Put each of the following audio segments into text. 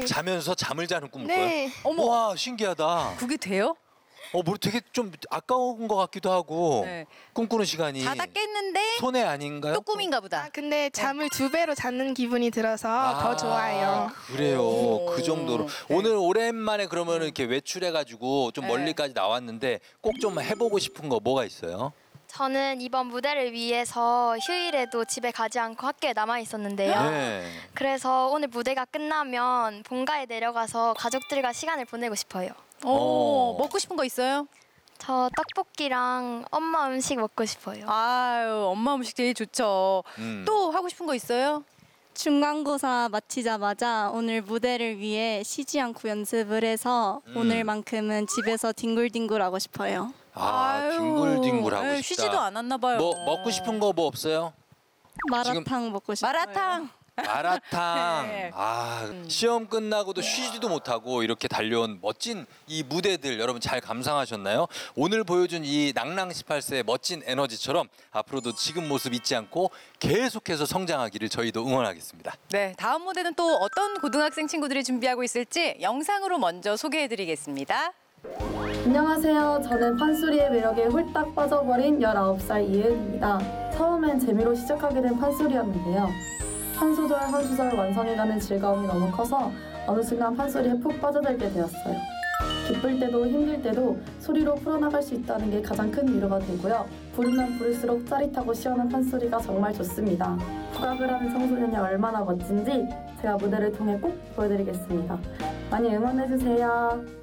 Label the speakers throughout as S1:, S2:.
S1: 자면서 잠을 자는 꿈을 꿔요?
S2: 네.
S3: 어머.
S1: 와, 신기하다.
S3: 그게 돼요?
S1: 뭐 되게 좀 아까운 것 같기도 하고
S3: 네.
S1: 꿈꾸는 시간이
S3: 자다 깼는데
S1: 손해 아닌가요?
S3: 또 꿈인가 보다.
S2: 근데 잠을 2배로 자는 기분이 들어서 더 좋아요.
S1: 그래요.
S3: 오.
S1: 그 정도로. 오늘 오랜만에 그러면 이렇게 외출해가지고 좀
S3: 네.
S1: 멀리까지 나왔는데 꼭 좀 해보고 싶은 거 뭐가 있어요?
S4: 저는 이번 무대를 위해서 휴일에도 집에 가지 않고 학교에 남아 있었는데요.
S1: 네.
S4: 그래서 오늘 무대가 끝나면 본가에 내려가서 가족들과 시간을 보내고 싶어요.
S3: 먹고 싶은 거 있어요?
S4: 저 떡볶이랑 엄마 음식 먹고 싶어요.
S3: 아유, 엄마 음식 제일 좋죠. 또 하고 싶은 거 있어요?
S5: 중간고사 마치자마자 오늘 무대를 위해 쉬지 않고 연습을 해서 오늘만큼은 집에서 딩굴딩굴하고 싶어요.
S1: 아, 뒹굴뒹굴하고 싶다.
S3: 쉬지도 않았나 봐요.
S1: 뭐 먹고 싶은 거 뭐 없어요?
S5: 마라탕 먹고 싶어요.
S3: 마라탕.
S1: 마라탕.
S3: 네.
S1: 시험 끝나고도 쉬지도 못하고 이렇게 달려온 멋진 이 무대들 여러분 잘 감상하셨나요? 오늘 보여준 이 낭랑 18세의 멋진 에너지처럼 앞으로도 지금 모습 잊지 않고 계속해서 성장하기를 저희도 응원하겠습니다.
S3: 네, 다음 무대는 또 어떤 고등학생 친구들이 준비하고 있을지 영상으로 먼저 소개해드리겠습니다.
S6: 안녕하세요. 저는 판소리의 매력에 홀딱 빠져버린 19살 이은입니다. 처음엔 재미로 시작하게 된 판소리였는데요. 한 소절 한 소절 완성해가는 즐거움이 너무 커서 어느 순간 판소리에 푹 빠져들게 되었어요. 기쁠 때도 힘들 때도 소리로 풀어나갈 수 있다는 게 가장 큰 위로가 되고요. 부르면 부를수록 짜릿하고 시원한 판소리가 정말 좋습니다. 국악을 하는 청소년이 얼마나 멋진지 제가 무대를 통해 꼭 보여드리겠습니다. 많이 응원해주세요.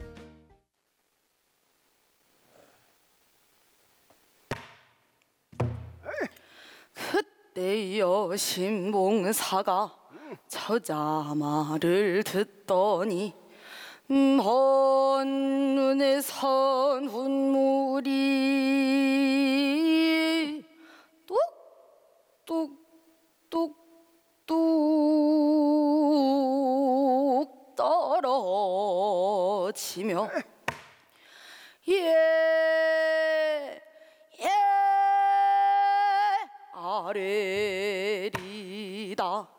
S7: 그때여 신봉사가 저자 말을 듣더니 먼 눈에 선 운물이 뚝뚝뚝뚝 떨어지며 아래리다.